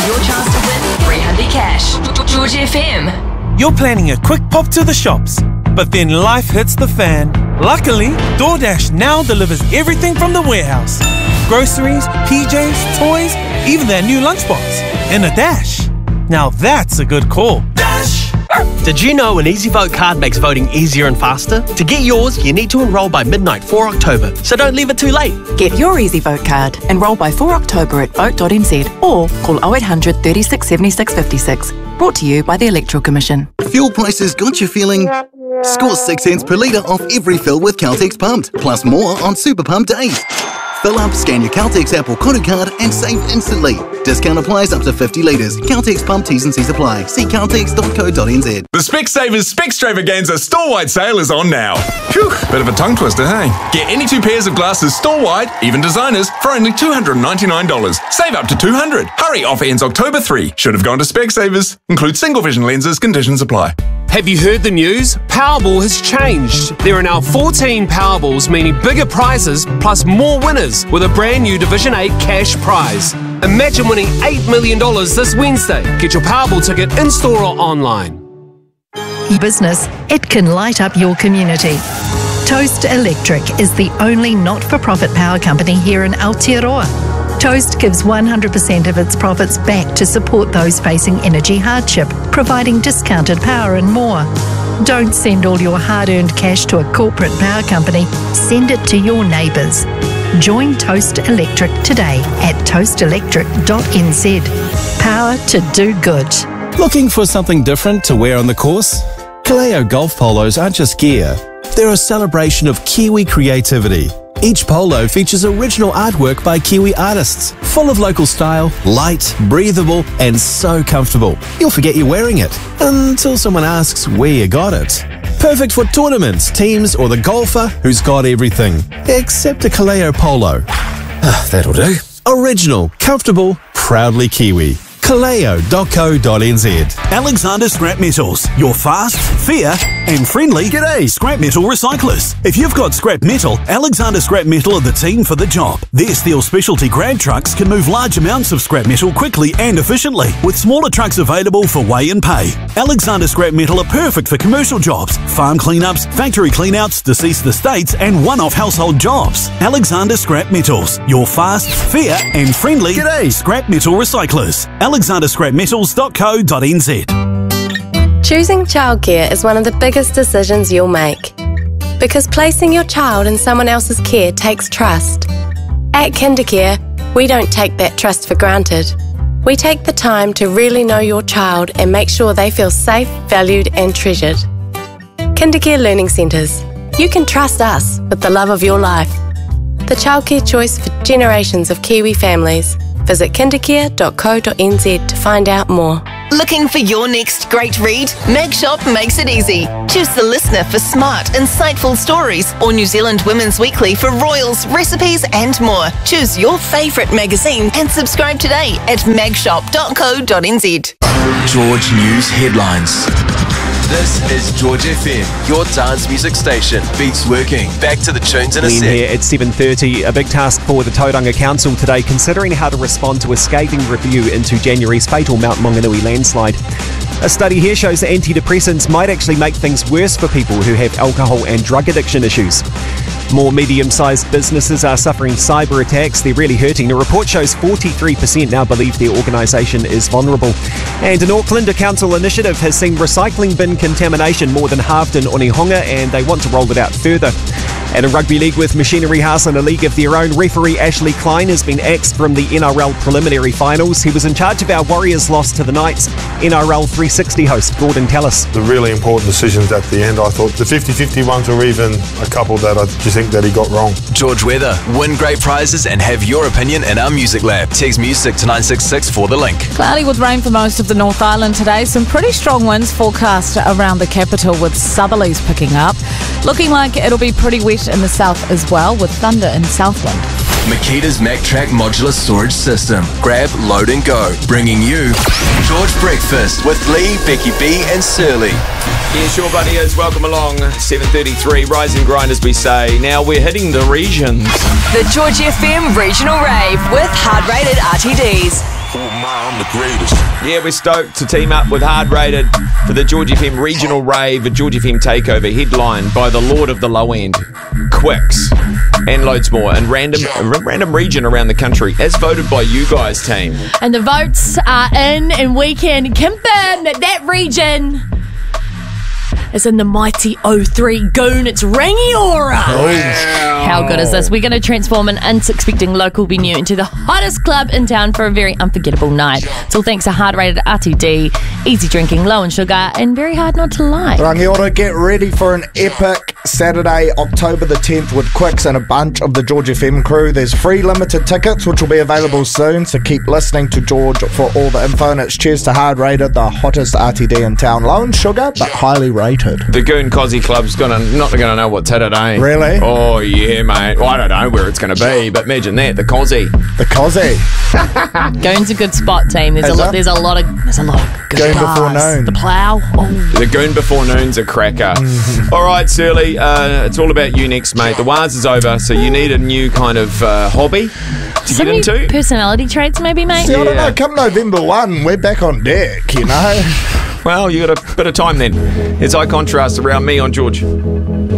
your chance to win 300 cash. George FM. You're planning a quick pop to the shops, but then life hits the fan. Luckily, DoorDash now delivers everything from the warehouse. Groceries, PJs, toys, even their new lunchbox. In a dash. Now that's a good call. Dash! Did you know an EasyVote card makes voting easier and faster? To get yours, you need to enrol by midnight 4 October, so don't leave it too late. Get your EasyVote card. Enrol by 4 October at vote.nz or call 0800 36 76 56. Brought to you by the Electoral Commission. Fuel prices got you feeling? Score 6 cents per litre off every fill with Caltex Pumped, plus more on Super Pump days. Fill up, scan your Caltex app or Koru card and save instantly. Discount applies up to 50 litres. Caltex Pump T's and C's apply. See caltex.co.nz. The Specsavers Specstravaganza store-wide sale is on now. Phew, bit of a tongue twister, hey? Get any 2 pairs of glasses store-wide, even designers, for only $299. Save up to $200. Hurry, offer ends October 3. Should have gone to Specsavers. Include single vision lenses, conditions apply. Have you heard the news? Powerball has changed. There are now 14 Powerballs, meaning bigger prizes plus more winners with a brand new Division 8 cash prize. Imagine winning $8 million this Wednesday. Get your Powerball ticket in-store or online. Business, it can light up your community. Toast Electric is the only not-for-profit power company here in Aotearoa. Toast gives 100% of its profits back to support those facing energy hardship, providing discounted power and more. Don't send all your hard-earned cash to a corporate power company. Send it to your neighbours. Join Toast Electric today at toastelectric.nz. Power to do good. Looking for something different to wear on the course? Kaleo golf polos aren't just gear. They're a celebration of Kiwi creativity. Each polo features original artwork by Kiwi artists, full of local style, light, breathable, and so comfortable. You'll forget you're wearing it until someone asks where you got it. Perfect for tournaments, teams, or the golfer who's got everything, except a Kaleo polo. That'll do. Original, comfortable, proudly Kiwi. Kaleo.co.nz. Alexander Scrap Metals, your fast, fair and friendly g'day scrap metal recyclers. If you've got scrap metal, Alexander Scrap Metal are the team for the job. Their steel specialty grab trucks can move large amounts of scrap metal quickly and efficiently, with smaller trucks available for weigh and pay. Alexander Scrap Metal are perfect for commercial jobs, farm cleanups, factory cleanouts, deceased estates and one-off household jobs. Alexander Scrap Metals, your fast, fair and friendly g'day scrap metal recyclers. AlexanderScrapMetals.co.nz. Choosing childcare is one of the biggest decisions you'll make, because placing your child in someone else's care takes trust. At KinderCare, we don't take that trust for granted. We take the time to really know your child and make sure they feel safe, valued and treasured. KinderCare Learning Centres. You can trust us with the love of your life. The childcare choice for generations of Kiwi families. Visit kindercare.co.nz to find out more. Looking for your next great read? Mag Shop makes it easy. Choose The Listener for smart, insightful stories, or New Zealand Women's Weekly for royals, recipes and more. Choose your favourite magazine and subscribe today at magshop.co.nz. George News Headlines. This is George FM, your dance music station. Beats working. Back to the tunes in a sec. Here at 7:30, a big task for the Tauranga Council today, considering how to respond to a scathing review into January's fatal Mount Maunganui landslide. A study here shows that antidepressants might actually make things worse for people who have alcohol and drug addiction issues. More medium-sized businesses are suffering cyber attacks. They're really hurting. A report shows 43% now believe their organisation is vulnerable. And in Auckland, a council initiative has seen recycling bin contamination more than halved in Onehonga, and they want to roll it out further. And in Rugby League with Machinery House in a league of their own, referee Ashley Klein has been axed from the NRL preliminary finals. He was in charge of our Warriors' loss to the Knights. NRL 360 host Gordon Tallis. The really important decisions at the end, I thought the 50-50 ones were even a couple that I just think that he got wrong. George Weather. Win great prizes and have your opinion in our Music Lab. Text music to 966 for the link. Cloudy with rain for most of the North Island today. Some pretty strong winds forecast around the capital with southerlies picking up. Looking like it'll be pretty wet in the south as well, with thunder in Southland. Makita's MacTrack modular storage system. Grab, load and go. Bringing you George Breakfast with Lee, Becky B and Surly. Yeah, sure buddy is. Welcome along. 7:33, rise and grind as we say. Now we're hitting the regions. The George FM Regional Rave with hard-rated RTDs. I'm the greatest. Yeah, we're stoked to team up with Hard Rated for the George FM Regional Rave, a George FM takeover headlined by the Lord of the Low End, Quicks, and loads more in random region around the country, as voted by you guys, team. And the votes are in, and we can confirm that region is in the mighty 03 Goon. It's Rangiora. How good is this? We're going to transform an unsuspecting local venue into the hottest club in town for a very unforgettable night. It's all thanks to hard-rated RTD, easy drinking, low in sugar, and very hard not to like. Rangiora, get ready for an epic Saturday, October the 10th with Quicks and a bunch of the George FM crew. There's free limited tickets, which will be available soon, so keep listening to George for all the info. And it's cheers to Hard Rated, the hottest RTD in town. Low in sugar, but highly rated. The Goon Cozzy Club's not going to know what's hit it, eh? Really? Oh, yeah, mate. Well, I don't know where it's going to be, but imagine that, the Cozzy. The Cozzy. Goon's a good spot, team. There's a lot of good Goon bars. Before Noon. The Plough. Oh. The Goon Before Noon's a cracker. All right, Surly, it's all about you next, mate. The Waz is over, so you need a new kind of hobby to get into. Personality traits, maybe, mate? See, I don't know. Come November 1, we're back on deck, you know. Well, you got a bit of time then. It's High Contrast around me on George.